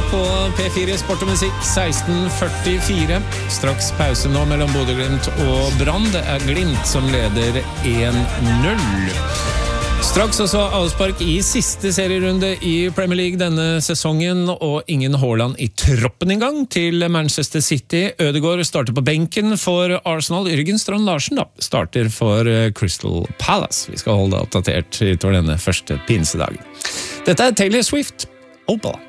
på P4 Sport og Musikk 16:44. Straks pause nå mellom Bodø/Glimt og Brann. Det Glimt som leder 1-0. Straks også avspark i siste serierunde i Premier League denne sesongen, og ingen Haaland i troppen engang til Manchester City. Ødegaard starter på benken for Arsenal. Jørgen Strand Larsen da starter for Crystal Palace. Vi skal holde det oppdatert utover denne første pinsedagen. Dette Taylor Swift, Opala.